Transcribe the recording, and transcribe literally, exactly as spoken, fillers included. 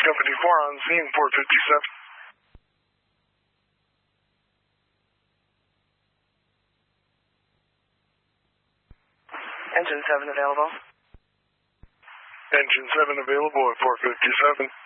Company four on scene, four fifty-seven. Engine seven available. Engine seven available at four fifty-seven.